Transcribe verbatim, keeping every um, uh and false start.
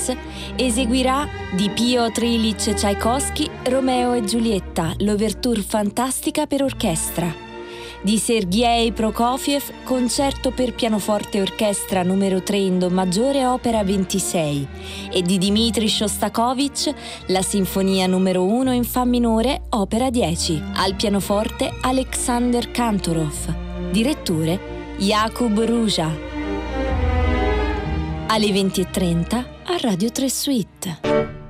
eseguirà di Piotr Ilyich Tchaikovsky Romeo e Giulietta, l'ouverture fantastica per orchestra. Di Sergei Prokofiev, concerto per pianoforte e orchestra numero tre in do maggiore opera ventisei, e di Dmitri Shostakovich la sinfonia numero uno in fa minore opera dieci, al pianoforte Alexander Kantorov, direttore Jakub Ruja. Alle venti e trenta a Radio tre Suite.